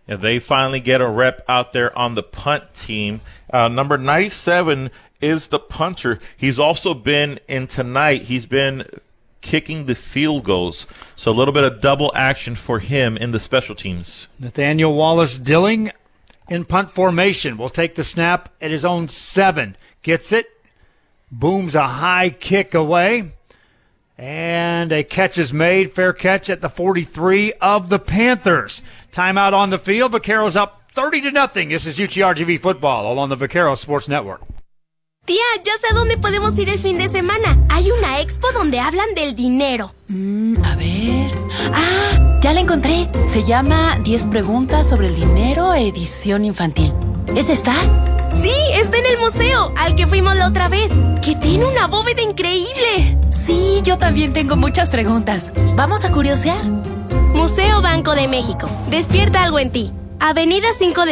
And they finally get a rep out there on the punt team. Number 97 is the punter. He's also been in tonight. He's been kicking the field goals. So a little bit of double action for him in the special teams. Nathaniel Wallace-Dilling in punt formation will take the snap at his own 7. Gets it. Booms a high kick away. And a catch is made. Fair catch at the 43 of the Panthers. Timeout on the field. Vaqueros up 30-0. This is UTRGV Football all on the Vaqueros Sports Network. Tía, ya sé dónde podemos ir el fin de semana. Hay una expo donde hablan del dinero. A ver. Ah, ya la encontré. Se llama 10 preguntas sobre el dinero, edición infantil. ¿Es esta? Sí, está en el museo, al que fuimos la otra vez, que tiene una bóveda increíble. Sí, yo también tengo muchas preguntas. ¿Vamos a curiosear? Museo Banco de México. Despierta algo en ti. Avenida 5 de